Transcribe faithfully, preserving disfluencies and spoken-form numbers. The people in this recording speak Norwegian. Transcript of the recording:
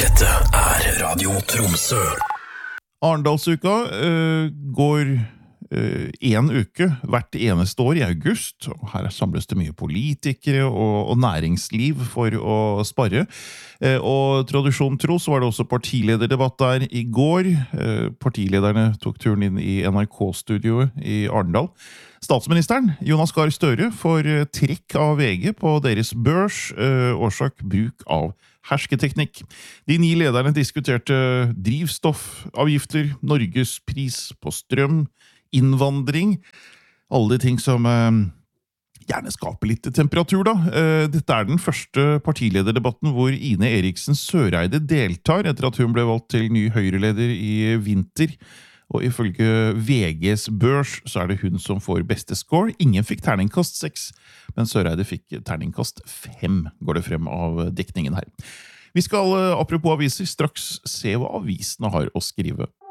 Dette er Radio Tromsø. Arendalsuka uh, går uh, en uke hvert eneste år i august. Og her samles det mye politikere og, og næringsliv for å sparre. Uh, og tradisjon tro så var det også partilederdebatt der i går. Uh, partilederne tok turen inn i N R K-studioet i Arendal. Statsministeren, Jonas Gahr Støre, får trekk av V G på deres børs, uh, årsak bruk av hersketeknikk. De ni lederne diskuterte drivstoffavgifter, Norges pris på strøm, innvandring, alle de ting som eh, gjerne skaper litt temperatur da. Eh, dette er den første partilederdebatten hvor Ine Eriksen Søreide deltar etter at hun ble valgt til ny Høyre-leder i vinter. Og ifølge V G's børs så er det hun som får beste score. Ingen fikk terningkast seks, men Søreide fikk terningkast fem, går det frem av dekningen her. Vi skal, apropos aviser, straks se hva avisene har å skrive.